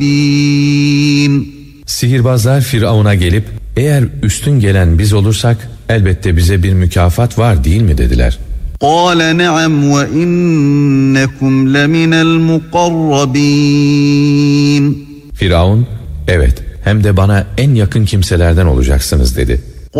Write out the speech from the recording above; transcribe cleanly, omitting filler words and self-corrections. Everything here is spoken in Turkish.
Sihirbazlar Firavun'a gelip eğer üstün gelen biz olursak elbette bize bir mükafat var değil mi dediler. قَالَ نَعَمْ وَإِنَّكُمْ لَمِنَ الْمُقَرَّبِينَ. Firavun evet hem de bana en yakın kimselerden olacaksınız dedi.